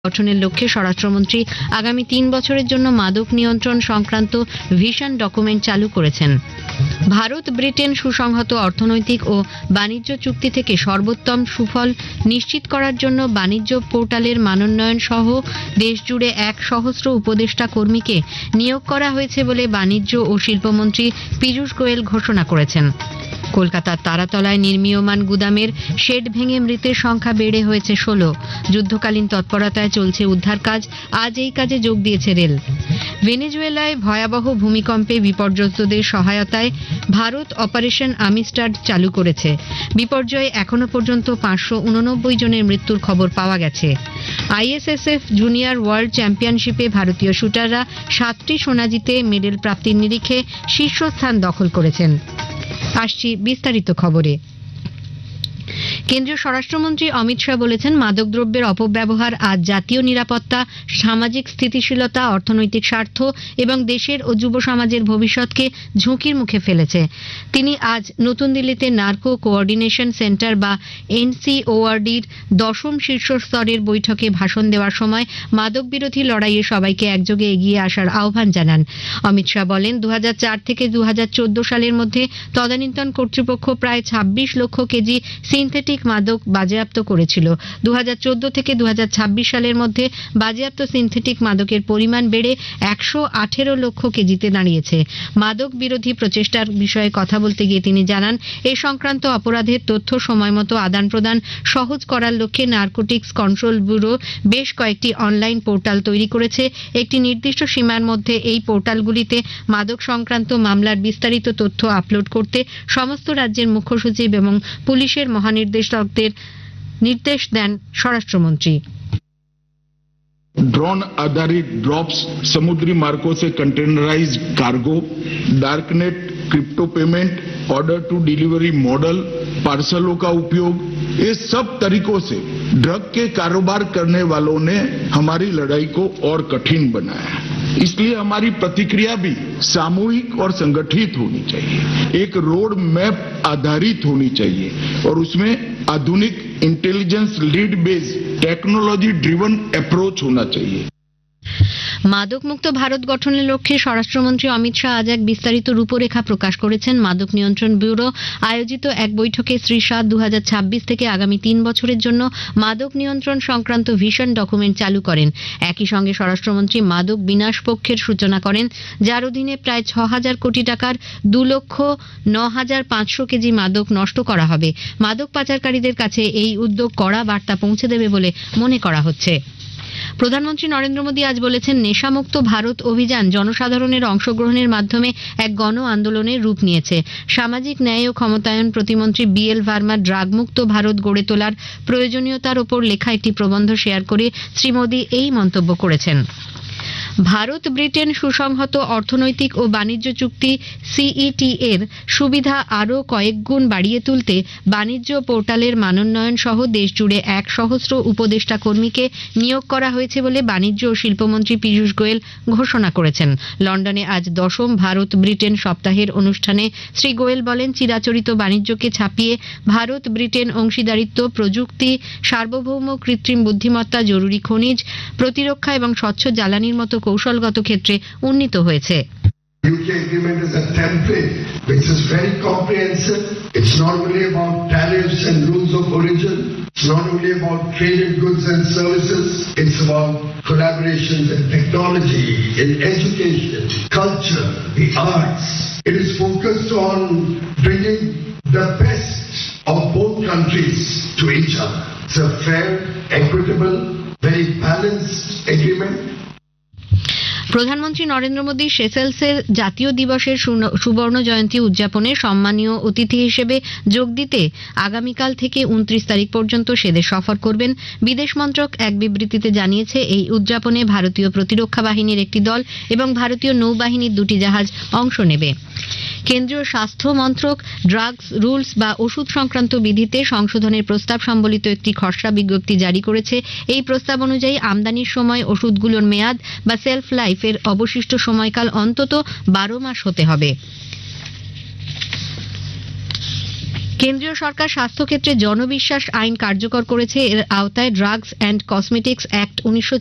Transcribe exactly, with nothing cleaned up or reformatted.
গঠনের লক্ষ্যে স্বরাষ্ট্রমন্ত্রী আগামী তিন বছরের জন্য মাদক নিয়ন্ত্রণ সংক্রান্ত ভিশন ডকুমেন্ট চালু করেছেন। ভারত ব্রিটেন সুসংহত অর্থনৈতিক ও বাণিজ্য চুক্তি থেকে সর্বোত্তম সুফল নিশ্চিত করার জন্য বাণিজ্য পোর্টালের মানোন্নয়ন সহ দেশজুড়ে এক সহস্র উপদেষ্টা কর্মীকে নিয়োগ করা হয়েছে বলে বাণিজ্য ও শিল্পমন্ত্রী পীযূষ গোয়েল ঘোষণা করেছেন। কলকাতার তারাতলায় নির্মীয়মান গুদামের শেড ভেঙে মৃতের সংখ্যা বেড়ে হয়েছে ষোলো। যুদ্ধকালীন তৎপরতায় চলছে উদ্ধার কাজ। আজ এই কাজে যোগ দিয়েছে রেল। ভেনেজুয়েলায় ভয়াবহ ভূমিকম্পে বিপর্যস্তদের সহায়তায় ভারত অপারেশন আমিস্টাড চালু করেছে। বিপর্যয়ে এখনো পর্যন্ত পাঁচশো উননব্বই জনের মৃত্যুর খবর পাওয়া গেছে। আইএসএসএফ জুনিয়র ওয়ার্ল্ড চ্যাম্পিয়নশিপে ভারতীয় শুটাররা সাতটি সোনা জিতে মেডেল প্রাপ্তির নিরিখে শীর্ষস্থান দখল করেছেন। আসছি বিস্তারিত খবরে। কেন্দ্রীয় স্বরাষ্ট্রমন্ত্রী অমিত শাহ বলেছেন, মাদকদ্রব্যের অপব্যবহার আজ জাতীয় নিরাপত্তা, সামাজিক স্থিতিশীলতা, অর্থনৈতিক স্বার্থ এবং দেশের ও যুব সমাজের ভবিষ্যৎকে ঝুঁকির মুখে ফেলেছে। তিনি আজ নতুন দিল্লিতে নার্কো কোঅর্ডিনেশন সেন্টার বা এনসিওআরডির দশম শীর্ষ স্তরের বৈঠকে ভাষণ দেওয়ার সময় মাদক বিরোধী লড়াইয়ে সবাইকে একযোগে এগিয়ে আসার আহ্বান জানান। অমিত শাহ বলেন, দু হাজার চার থেকে দু হাজার চোদ্দ সালের মধ্যে তদানীন্তন কর্তৃপক্ষ প্রায় ছাব্বিশ লক্ষ কেজি সিনথেটিক মাদক বাজেয়াপ্ত করেছিল। দু হাজার চোদ্দ থেকে দু হাজার ছাব্বিশ সালের মধ্যে বাজেয়াপ্ত সিনথেটিক মাদকের পরিমাণ বেড়ে একশো আঠেরো লক্ষ কেজিতে দাঁড়িয়েছে। মাদক বিরোধী প্রচেষ্টার বিষয়ে কথা বলতে গিয়ে তিনি জানান, এ সংক্রান্ত অপরাধের তথ্য সময়মতো আদান প্রদান সহজ করার লক্ষ্যে নার্কোটিক্স কন্ট্রোল ব্যুরো বেশ কয়েকটি অনলাইন পোর্টাল তৈরি করেছে। একটি নির্দিষ্ট সীমার মধ্যে এই পোর্টালগুলিতে মাদক সংক্রান্ত মামলার বিস্তারিত তথ্য আপলোড করতে সমস্ত রাজ্যের মুখ্য সচিব এবং পুলিশের মহানির্দেশকদের নির্দেশ দেন স্বরাষ্ট্রমন্ত্রী। ड्रोन आधारित ड्रॉप्स, समुद्री मार्गों से containerised cargo, darknet, crypto payment, order to delivery model, पार्सलों का उपयोग, ये सब तरीकों से ड्रग के कारोबार करने वालों ने हमारी लड़ाई को और कठिन बनाया है। इसलिए हमारी प्रतिक्रिया भी सामूहिक और संगठित होनी चाहिए, एक रोड मैप आधारित होनी चाहिए और उसमें आधुनिक intelligence lead based technology driven approach होना चाहिए। মাদক মুক্ত ভারত গঠনের লক্ষ্যে স্বরাষ্ট্রমন্ত্রী অমিত শাহ আজ এক বিস্তারিত রূপরেখা প্রকাশ করেছেন। মাদক নিয়ন্ত্রণ ব্যুরো আয়োজিত এক বৈঠকে শ্রী শাহ দু হাজার ছাব্বিশ থেকে আগামী তিন বছরের জন্য মাদক নিয়ন্ত্রণ সংক্রান্ত ভিশন ডকুমেন্ট চালু করেন। একই সঙ্গে স্বরাষ্ট্রমন্ত্রী মাদক বিনাশ পক্ষের সূচনা করেন, যার অধীনে প্রায় ছ হাজার কোটি টাকার দু লক্ষ ন হাজার পাঁচশো কেজি মাদক নষ্ট করা হবে। মাদক পাচারকারীদের কাছে এই উদ্যোগ কড়া বার্তা পৌঁছে দেবে বলে মনে করা হচ্ছে। প্রধানমন্ত্রী নরেন্দ্র মোদী আজ বলেছেন, নেশামুক্ত ভারত অভিযান জনসাধারণের অংশগ্রহণের মাধ্যমে এক গণ আন্দোলনের রূপ নিয়েছে। সামাজিক ন্যায় ও ক্ষমতায়ন প্রতিমন্ত্রী বি এল ভার্মা ড্রাগমুক্ত ভারত গড়ে তোলার প্রয়োজনীয়তার ওপর লেখা একটি প্রবন্ধ শেয়ার করে শ্রী মোদী এই মন্তব্য করেছেন। ভারত ব্রিটেন সুসংহত অর্থনৈতিক ও বাণিজ্য চুক্তি সিইটি এর সুবিধা আরও কয়েক গুণ বাড়িয়ে তুলতে বাণিজ্য পোর্টালের মানোন্নয়ন সহ দেশজুড়ে এক সহস্র উপদেষ্টা কর্মীকে নিয়োগ করা হয়েছে বলে বাণিজ্য ও শিল্পমন্ত্রী পীযূষ গোয়েল ঘোষণা করেছেন। লন্ডনে আজ দশম ভারত ব্রিটেন সপ্তাহের অনুষ্ঠানে শ্রী গোয়েল বলেন, চিরাচরিত বাণিজ্যকে ছাপিয়ে ভারত ব্রিটেন অংশীদারিত্ব, প্রযুক্তি, সার্বভৌম কৃত্রিম বুদ্ধিমত্তা, জরুরি খনিজ, প্রতিরক্ষা এবং স্বচ্ছ জ্বালানির মতো কৌশলগত ক্ষেত্রে উন্নীত হয়েছে। U K agreement is a template which is very comprehensive. It's not only about tariffs and rules of origin. It's not only about traded goods and services. It's about collaborations in technology, in education, culture, the arts. It is focused on bringing the best of both countries to each other. It's a fair, equitable, very balanced agreement. প্রধানমন্ত্রী নরেন্দ্র মোদী সেসেলসের জাতীয় দিবসের সুবর্ণ জয়ন্তী উদযাপনে সম্মানীয় অতিথি হিসেবে যোগ দিতে আগামীকাল থেকে উনত্রিশ তারিখ পর্যন্ত সেদেশ সফর করবেন। বিদেশ মন্ত্রক এক বিবৃতিতে জানিয়েছে, এই উদযাপনে ভারতীয় প্রতিরক্ষা বাহিনীর একটি দল এবং ভারতীয় নৌবাহিনীর দুটি জাহাজ অংশ নেবে। কেন্দ্রীয় স্বাস্থ্য মন্ত্রক ড্রাগস রুলস বা ওষুধ সংক্রান্ত বিধিতে সংশোধনের প্রস্তাব সম্বলিত একটি খসড়া বিজ্ঞপ্তি জারি করেছে। এই প্রস্তাব অনুযায়ী আমদানির সময় ওষুধগুলোর মেয়াদ বা সেলফ লাইফের অবশিষ্ট সময়কাল অন্তত বারো মাস হতে হবে। কেন্দ্রীয় সরকার স্বাস্থ্যক্ষেত্রে জনবিশ্বাস আইন কার্যকর করেছে। এর আওতায় ড্রাগস অ্যান্ড কসমেটিক্স অ্যাক্ট উনিশশো